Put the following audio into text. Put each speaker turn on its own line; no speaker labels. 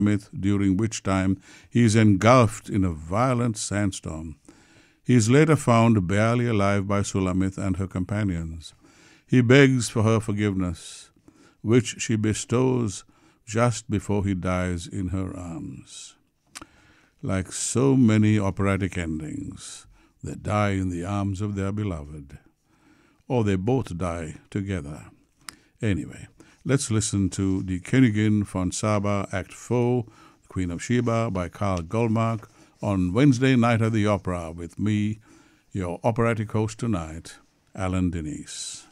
Myth, during which time he is engulfed in a violent sandstorm. He is later found barely alive by Sulamith and her companions. He begs for her forgiveness, which she bestows just before he dies in her arms. Like so many operatic endings, they die in the arms of their beloved. Or they both die together. Anyway, let's listen to Die Königin von Saba, Act 4, The Queen of Sheba by Karl Goldmark, on Wednesday night at the Opera with me, your operatic host tonight, Alan Denise.